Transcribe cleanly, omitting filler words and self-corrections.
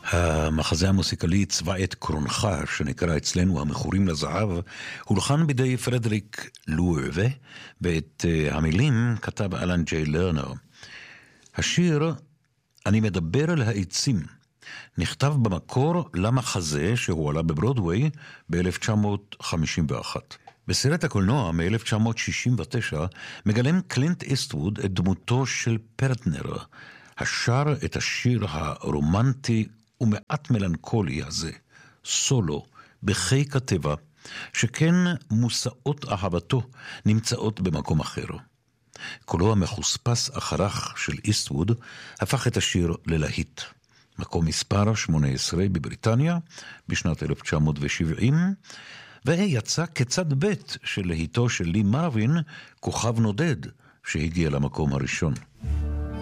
המחזה המוסיקלי צבע את קרונך, שנקרא אצלנו המכורים לזהב, הולחן בידי פרדריק לואבה, ואת המילים כתב אלן ג'יי לרנר. השיר "אני מדבר אל העצים" נכתב במקור למחזה שהועלה בברודווי ב-1951. בסרט הקולנוע מ-1969 מגלם קלינט איסטווד את דמותו של פרטנר, השר את השיר הרומנטי ומעט מלנכולי הזה, סולו, בחיק הטבע, שכן מושאות אהבתו נמצאות במקום אחר. קולו המחוספס אחרך של איסטווד הפך את השיר ללהיט. מקום מספר 18 בבריטניה בשנת 1970, ויצא כצד ב' של להיטו של לי מרווין, כוכב נודד, שהגיע למקום הראשון.